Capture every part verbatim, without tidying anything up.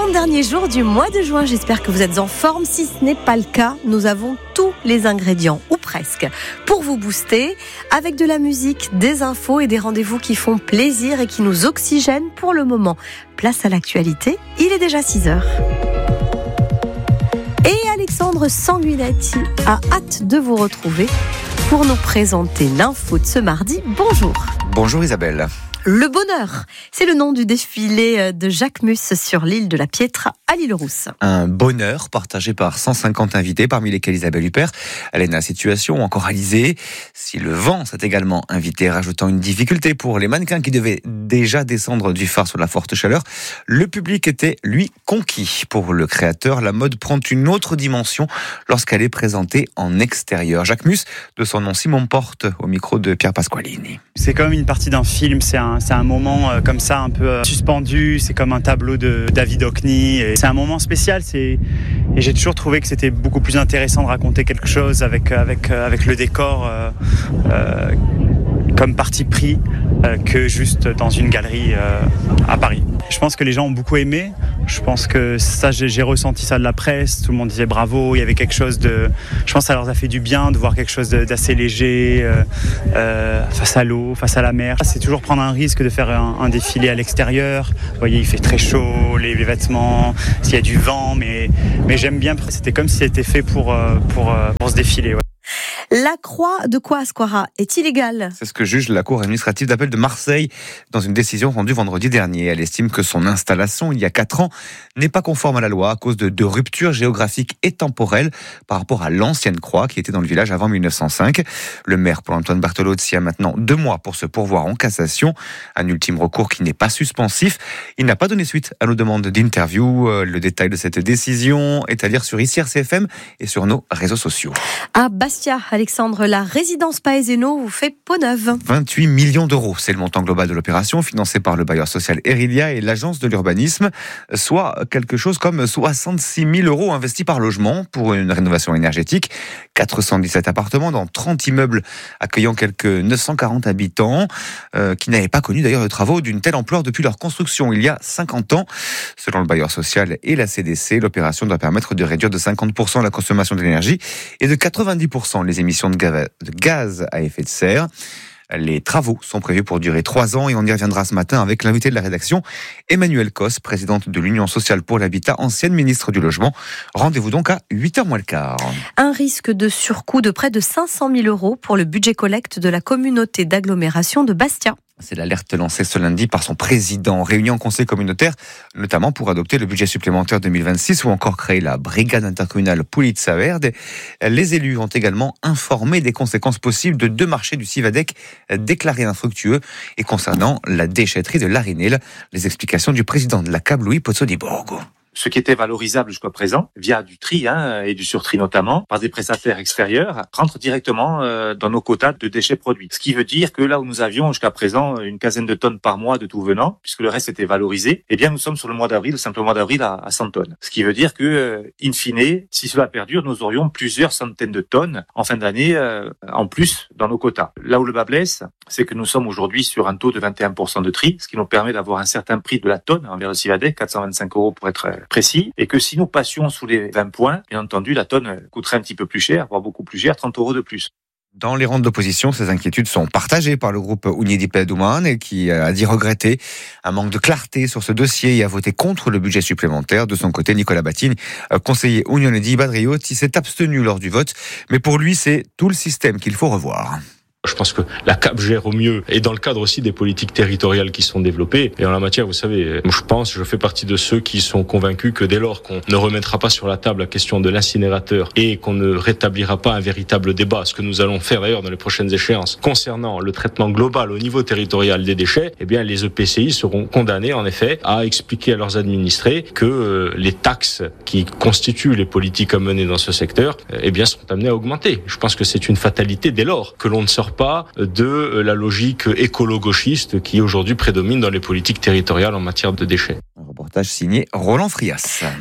Avant-dernier jour du mois de juin, j'espère que vous êtes en forme. Si ce n'est pas le cas, nous avons tous les ingrédients, ou presque, pour vous booster, avec de la musique, des infos et des rendez-vous qui font plaisir et qui nous oxygènent pour le moment. Place à l'actualité, il est déjà six heures. Et Alexandre Sanguinetti a hâte de vous retrouver pour nous présenter l'info de ce mardi. Bonjour. Bonjour Isabelle. Le bonheur, c'est le nom du défilé de Jacques Mus sur l'île de la Pietra à l'Île-Rousse. Un bonheur partagé par cent cinquante invités, parmi lesquels Isabelle Huppert, Elena Situation ou encore Alizé. Si le vent s'est également invité, rajoutant une difficulté pour les mannequins qui devaient déjà descendre du phare sous la forte chaleur, le public était, lui, conquis. Pour le créateur, la mode prend une autre dimension lorsqu'elle est présentée en extérieur. Jacques Mus, de son nom Simon Porte, au micro de Pierre Pasqualini. C'est comme une partie d'un film, c'est un C'est un moment euh, comme ça, un peu euh, suspendu. C'est comme un tableau de David Hockney. Et c'est un moment spécial. C'est... Et j'ai toujours trouvé que c'était beaucoup plus intéressant de raconter quelque chose avec, avec, avec le décor euh, euh, comme parti pris euh, que juste dans une galerie euh, à Paris. Je pense que les gens ont beaucoup aimé. Je pense que ça, j'ai, j'ai ressenti ça de la presse. Tout le monde disait bravo. Il y avait quelque chose de... Je pense que ça leur a fait du bien de voir quelque chose de, d'assez léger euh, euh, face à l'eau, face à la mer. C'est toujours prendre un risque de faire un, un défilé à l'extérieur. Vous voyez, il fait très chaud, les, les vêtements, il y a du vent, mais, mais j'aime bien. C'était comme si c'était fait pour, pour, pour ce défilé. Ouais. La croix de Coasquara est illégale. C'est ce que juge la Cour administrative d'appel de Marseille dans une décision rendue vendredi dernier. Elle estime que son installation, il y a quatre ans, n'est pas conforme à la loi à cause de, de ruptures géographiques et temporelles par rapport à l'ancienne croix qui était dans le village avant mille neuf cent cinq. Le maire Paul-Antoine Barthelotzi a maintenant deux mois pour se pourvoir en cassation. Un ultime recours qui n'est pas suspensif. Il n'a pas donné suite à nos demandes d'interview. Le détail de cette décision est à lire sur ici R C F M et sur nos réseaux sociaux. À Bastia, Alexandre, la résidence Paeseno vous fait peau neuve. vingt-huit millions d'euros, c'est le montant global de l'opération, financé par le bailleur social Erilia et l'agence de l'urbanisme, soit quelque chose comme soixante-six mille euros investis par logement pour une rénovation énergétique. quatre cent dix-sept appartements dans trente immeubles accueillant quelques neuf cent quarante habitants, euh, qui n'avaient pas connu d'ailleurs de travaux d'une telle ampleur depuis leur construction il y a cinquante ans. Selon le bailleur social et la C D C, l'opération doit permettre de réduire de cinquante pour cent la consommation d'énergie et de quatre-vingt-dix pour cent les émissions de gaz à effet de serre. Les travaux sont prévus pour durer trois ans et on y reviendra ce matin avec l'invité de la rédaction, Emmanuelle Cos, présidente de l'Union sociale pour l'habitat, ancienne ministre du Logement. Rendez-vous donc à huit heures moins le quart. Un risque de surcoût de près de cinq cent mille euros pour le budget collecte de la communauté d'agglomération de Bastia. C'est l'alerte lancée ce lundi par son président. Réunion en conseil communautaire, notamment pour adopter le budget supplémentaire deux mille vingt-six ou encore créer la brigade intercommunale Pulitza Verde. Les élus ont également informé des conséquences possibles de deux marchés du Civadec déclarés infructueux et concernant la déchetterie de l'Arinil. Les explications du président de la C A B, Louis Pozzo di Borgo. Ce qui était valorisable jusqu'à présent, via du tri hein, et du surtri notamment, par des prestataires extérieurs, rentre directement euh, dans nos quotas de déchets produits. Ce qui veut dire que là où nous avions jusqu'à présent une quinzaine de tonnes par mois de tout venant, puisque le reste était valorisé, eh bien nous sommes sur le mois d'avril, le simple mois d'avril à, à cent tonnes. Ce qui veut dire que, euh, in fine, si cela perdure, nous aurions plusieurs centaines de tonnes en fin d'année euh, en plus dans nos quotas. Là où le bas blesse, c'est que nous sommes aujourd'hui sur un taux de vingt et un pour cent de tri, ce qui nous permet d'avoir un certain prix de la tonne envers le Civadec, quatre cent vingt-cinq euros pour être précis, et que si nous passions sous les vingt points, bien entendu, la tonne coûterait un petit peu plus cher, voire beaucoup plus cher, trente euros de plus. Dans les rangs de l'opposition, ces inquiétudes sont partagées par le groupe Unidi Peduman, qui a dit regretter un manque de clarté sur ce dossier et a voté contre le budget supplémentaire. De son côté, Nicolas Battini, conseiller Unione di Badriotti, s'est abstenu lors du vote, mais pour lui, c'est tout le système qu'il faut revoir. Je pense que la C A P gère au mieux et dans le cadre aussi des politiques territoriales qui sont développées. Et en la matière, vous savez, je pense, je fais partie de ceux qui sont convaincus que dès lors qu'on ne remettra pas sur la table la question de l'incinérateur et qu'on ne rétablira pas un véritable débat, ce que nous allons faire d'ailleurs dans les prochaines échéances concernant le traitement global au niveau territorial des déchets, eh bien les E P C I seront condamnés en effet à expliquer à leurs administrés que euh, les taxes qui constituent les politiques à mener dans ce secteur, eh bien seront amenées à augmenter. Je pense que c'est une fatalité dès lors que l'on ne sort pas de la logique écolo-gauchiste qui aujourd'hui prédomine dans les politiques territoriales en matière de déchets. Un reportage signé Roland Frias. Le sport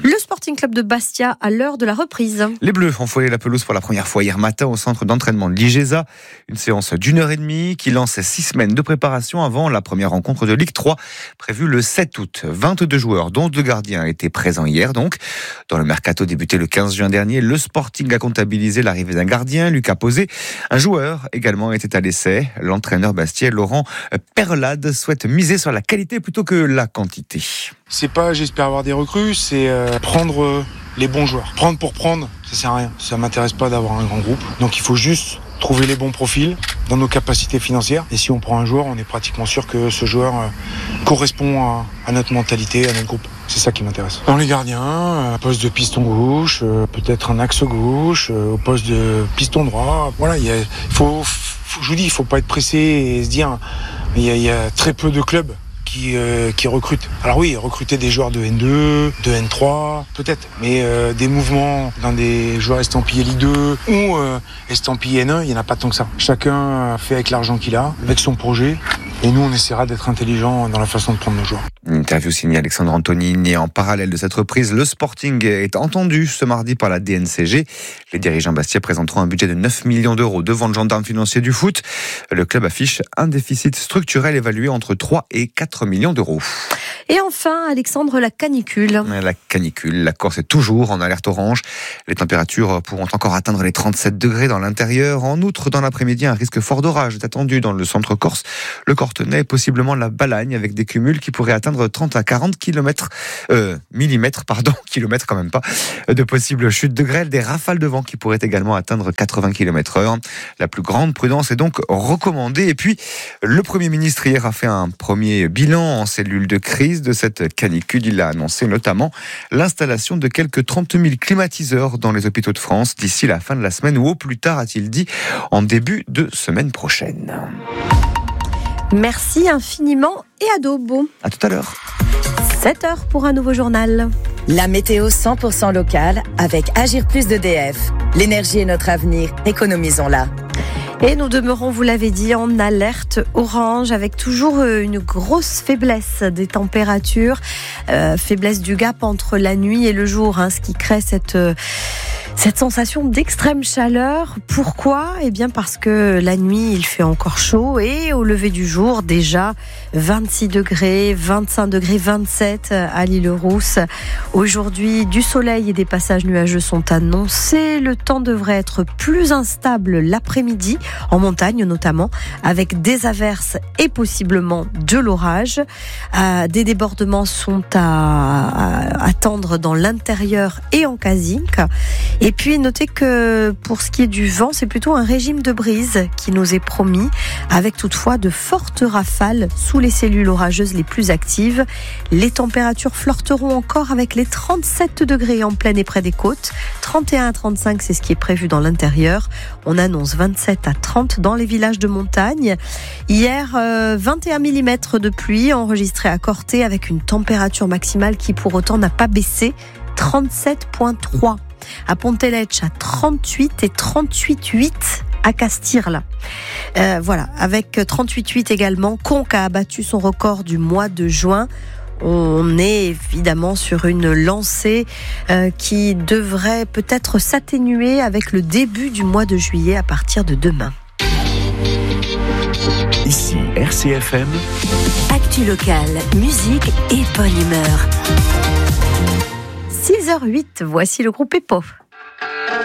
Sporting Club de Bastia à l'heure de la reprise. Les Bleus ont foulé la pelouse pour la première fois hier matin au centre d'entraînement de l'Igesa. Une séance d'une heure et demie qui lance six semaines de préparation avant la première rencontre de Ligue trois prévue le sept août. vingt-deux joueurs, dont deux gardiens, étaient présents hier donc. Dans le mercato débuté le quinze juin dernier, le Sporting a comptabilisé l'arrivée d'un gardien, Lucas Posé. Un joueur également était à l'essai. L'entraîneur bastien Laurent Perlade souhaite miser sur la qualité plutôt que la quantité. C'est pas j'espère avoir des recrues, c'est euh, prendre euh, les bons joueurs. Prendre pour prendre, ça sert à rien. Ça m'intéresse pas d'avoir un grand groupe. Donc il faut juste trouver les bons profils dans nos capacités financières. Et si on prend un joueur, on est pratiquement sûr que ce joueur euh, correspond à, à notre mentalité, à notre groupe. C'est ça qui m'intéresse. Dans les gardiens, euh, poste de piston gauche, euh, peut-être un axe gauche, euh, au poste de piston droit. Voilà, il y a, faut, faut, je vous dis, il faut pas être pressé et se dire, il y a, il y a très peu de clubs qui, euh, qui recrutent. Alors oui, recruter des joueurs de N deux, de N trois, peut-être, mais euh, des mouvements dans des joueurs estampillés Ligue deux ou euh, estampillés N un, il n'y en a pas tant que ça. Chacun fait avec l'argent qu'il a, avec son projet, et nous on essaiera d'être intelligents dans la façon de prendre nos joueurs. Une interview signée Alexandre Antonini. Et en parallèle de cette reprise, le Sporting est entendu ce mardi par la D N C G. Les dirigeants bastiais présenteront un budget de neuf millions d'euros devant le gendarme financier du foot. Le club affiche un déficit structurel évalué entre trois et quatre millions d'euros. Et enfin, Alexandre, la canicule. La canicule, la Corse est toujours en alerte orange. Les températures pourront encore atteindre les trente-sept degrés dans l'intérieur. En outre, dans l'après-midi, un risque fort d'orage est attendu dans le centre corse, le Cortenay, possiblement la Balagne, avec des cumuls qui pourraient atteindre trente à quarante kilomètres, euh, millimètres, pardon, kilomètres quand même pas, de possibles chutes de grêle, des rafales de vent qui pourraient également atteindre quatre-vingts kilomètres heure. La plus grande prudence est donc recommandée. Et puis, le Premier ministre hier a fait un premier bilan en cellule de crise de cette canicule. Il a annoncé notamment l'installation de quelques trente mille climatiseurs dans les hôpitaux de France d'ici la fin de la semaine ou au plus tard, a-t-il dit, en début de semaine prochaine. Merci infiniment et à Dobo. À tout à l'heure. sept heures pour un nouveau journal. La météo cent pour cent locale avec Agir Plus d'E D F. L'énergie est notre avenir, économisons-la. Et nous demeurons, vous l'avez dit, en alerte orange avec toujours une grosse faiblesse des températures, euh, faiblesse du gap entre la nuit et le jour, hein, ce qui crée cette... Euh, Cette sensation d'extrême chaleur, pourquoi ? Eh bien parce que la nuit, il fait encore chaud et au lever du jour, déjà vingt-six degrés, vingt-cinq degrés, vingt-sept à l'Île-Rousse. Aujourd'hui, du soleil et des passages nuageux sont annoncés. Le temps devrait être plus instable l'après-midi, en montagne notamment, avec des averses et possiblement de l'orage. Euh, des débordements sont à, à attendre dans l'intérieur et en Casinque. Et puis, notez que pour ce qui est du vent, c'est plutôt un régime de brise qui nous est promis, avec toutefois de fortes rafales sous les cellules orageuses les plus actives. Les températures flirteront encore avec les trente-sept degrés en plaine et près des côtes. trente et un à trente-cinq, c'est ce qui est prévu dans l'intérieur. On annonce vingt-sept à trente dans les villages de montagne. Hier, euh, vingt et un millimètres de pluie enregistrés à Corté avec une température maximale qui pour autant n'a pas baissé, trente-sept virgule trois. À Ponteletch à trente-huit et trente-huit virgule huit à Castirla. Euh, voilà, avec trente-huit virgule huit également, Conques a abattu son record du mois de juin. On est évidemment sur une lancée euh, qui devrait peut-être s'atténuer avec le début du mois de juillet à partir de demain. Ici R C F M. Actu locale, musique et bonne humeur. six heures huit, voici le groupe E P O.